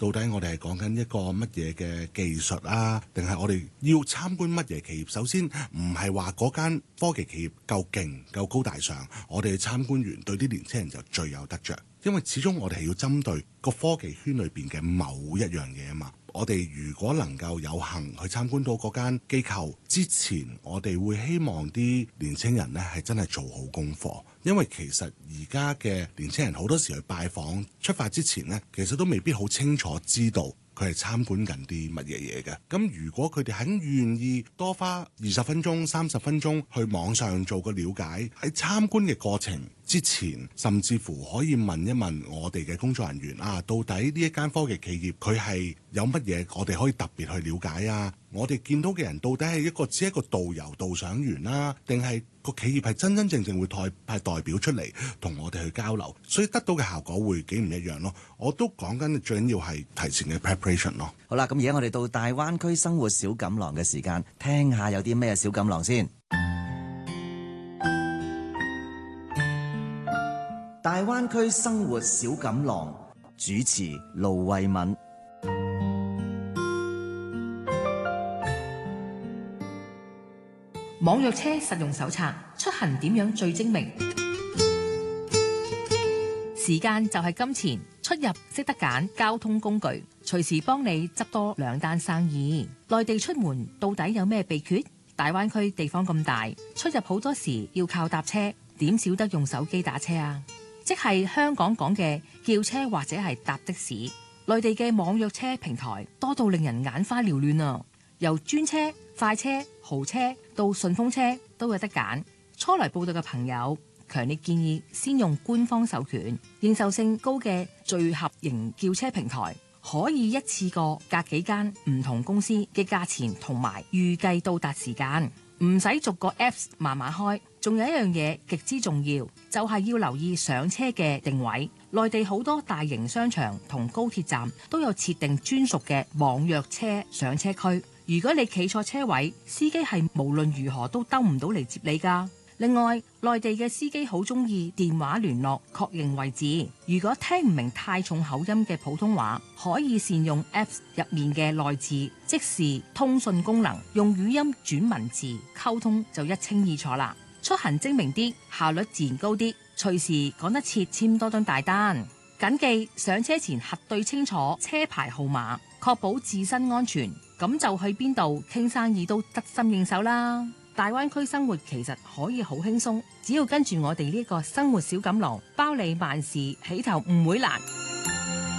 到底我哋係講緊一個乜嘢嘅技術啊，定係我哋要參觀乜嘢企業？首先唔係話嗰間科技企業夠勁夠高大上，我哋去參觀完對啲年輕人就最有得着，因為始終我哋係要針對個科技圈裏邊嘅某一樣嘢啊嘛。我哋如果能夠有幸去參觀到嗰間機構之前，我哋會希望啲年青人呢係真係做好功課，因為其實而家嘅年青人好多時去拜訪出發之前呢，其實都未必好清楚知道佢係參觀緊啲乜嘢嘢嘅。咁如果佢哋肯願意多花20分鐘、30分鐘去網上做個了解，喺參觀嘅過程之前，甚至乎可以問一問我哋嘅工作人員啊，到底呢一間科技企業佢係有乜嘢我哋可以特別去了解啊？我哋見到嘅人到底係只係一個導遊導賞員啦，定係個企業係真真正正會派代表出嚟同我哋去交流，所以得到嘅效果會幾唔一樣咯。我都講緊最緊要係提前嘅 preparation 咯。 好啦，咁而家我哋到大灣區生活小錦囊嘅時間，聽下有啲咩小錦囊先。大灣區生活小錦囊，主持盧慧敏。 網約車實用手冊，出行點樣最精明？時間就係金錢，出入識得揀交通工具，隨時幫你執多2單生意。內地出門到底有咩秘訣？大灣區地方咁大，出入好多時要靠搭車，點少得用手機打車啊？即係香港講嘅叫車或者係搭的士。內地嘅網約車平台多到令人眼花繚亂啊！由專車、快車、豪車到順風車都有得揀。初來報到嘅朋友，強烈建議先用官方授權、認受性高嘅聚合型叫車平台，可以一次過隔幾間唔同公司嘅價錢同埋預計到達時間，唔使逐個 Apps 慢慢開。仲有一樣嘢極之重要，就係要留意上車嘅定位。內地好多大型商場同高鐵站都有設定專屬嘅網約車上車區。如果你企錯車位，司機係無論如何都兜唔到嚟接你㗎。另外，內地嘅司機好中意電話聯絡確認位置。如果聽唔明太重口音嘅普通話，可以善用 Apps 入面嘅內置即時通訊功能，用語音轉文字溝通就一清二楚啦。出行精明啲，效率自然高啲，隨時趕得切簽多張大單。謹記上車前核對清楚車牌號碼，確保自身安全，咁就去邊度傾生意都得心應手啦。大灣區生活其實可以好輕鬆，只要跟住我哋呢個生活小錦囊，包你萬事起頭唔會難。